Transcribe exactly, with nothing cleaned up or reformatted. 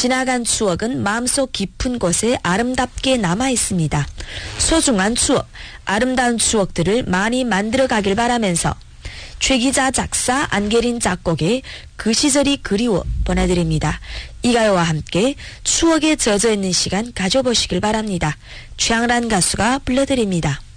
지나간 추억은 마음속 깊은 곳에 아름답게 남아 있습니다. 소중한 추억, 아름다운 추억들을 많이 만들어 가길 바라면서 최기자 작사, 안계린 작곡의 그 시절이 그리워 보내드립니다. 이가요와 함께 추억에 젖어 있는 시간 가져보시길 바랍니다. 최양란 가수가 불러드립니다.